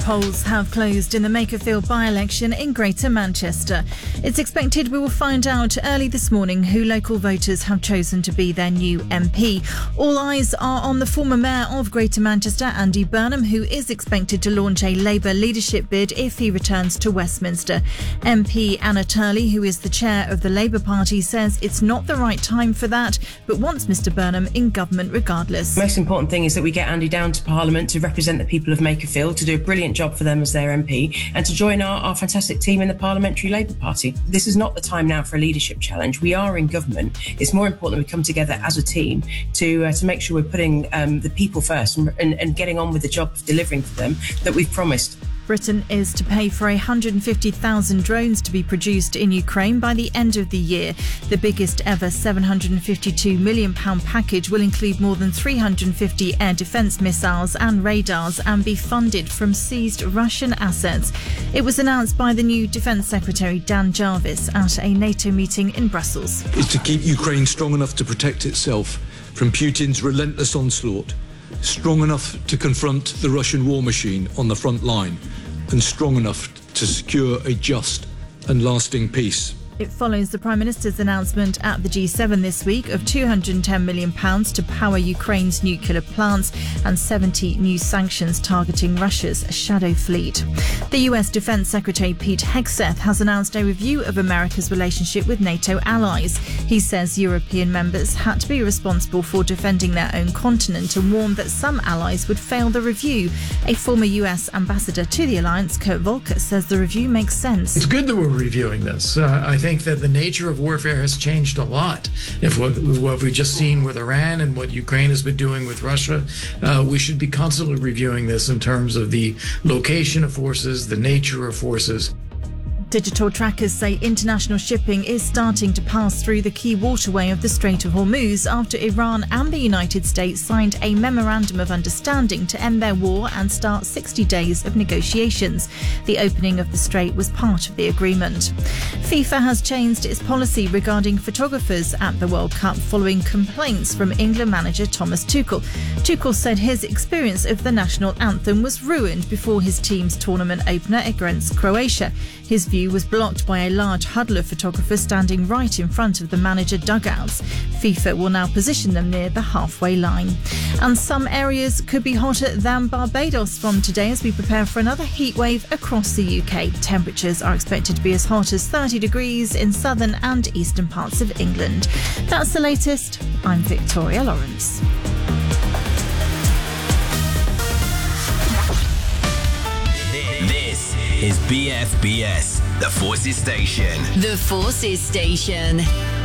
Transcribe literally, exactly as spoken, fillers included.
polls have closed in the Makerfield by-election in Greater Manchester. It's expected we will find out early this morning who local voters have chosen to be their new M P. All eyes are on the former mayor of Greater Manchester, Andy Burnham, who is expected to launch a Labour leadership bid if he returns to Westminster. M P Anna Turley, who is the chair of the Labour Party, says it's not the right time for that, but wants Mr Burnham in government regardless. The most important thing is that we get Andy down to Parliament to represent the people of Makerfield, to do a brilliant job for them as their M P, and to join our, our fantastic team in the Parliamentary Labour Party. This is not the time now for a leadership challenge. We are in government. It's more important that we come together as a team to uh, to make sure we're putting um, the people first and, and, and getting on with the job of delivering for them that we've promised. Britain is to pay for one hundred fifty thousand drones to be produced in Ukraine by the end of the year. The biggest ever seven hundred fifty-two million pounds package will include more than three hundred fifty air defence missiles and radars and be funded from seized Russian assets. It was announced by the new Defence Secretary Dan Jarvis at a NATO meeting in Brussels. It's to keep Ukraine strong enough to protect itself from Putin's relentless onslaught, strong enough to confront the Russian war machine on the front line, and strong enough to secure a just and lasting peace. It follows the Prime Minister's announcement at the G seven this week of two hundred ten million pounds to power Ukraine's nuclear plants and seventy new sanctions targeting Russia's shadow fleet. The U S Defence Secretary Pete Hegseth has announced a review of America's relationship with NATO allies. He says European members had to be responsible for defending their own continent and warned that some allies would fail the review. A former U S ambassador to the alliance, Kurt Volker, says the review makes sense. It's good that we're reviewing this. Uh, I think that the nature of warfare has changed a lot. If what, what we've just seen with Iran and what Ukraine has been doing with Russia, uh, we should be constantly reviewing this in terms of the location of forces, the nature of forces. Digital trackers say international shipping is starting to pass through the key waterway of the Strait of Hormuz after Iran and the United States signed a memorandum of understanding to end their war and start sixty days of negotiations. The opening of the strait was part of the agreement. FIFA has changed its policy regarding photographers at the World Cup following complaints from England manager Thomas Tuchel. Tuchel said his experience of the national anthem was ruined before his team's tournament opener against Croatia. His view was blocked by a large huddle of photographers standing right in front of the manager dugouts. FIFA will now position them near the halfway line. And some areas could be hotter than Barbados from today as we prepare for another heat wave across the U K. Temperatures are expected to be as hot as thirty degrees in southern and eastern parts of England. That's the latest. I'm Victoria Lawrence. This is B F B S, the Forces Station. The Forces Station.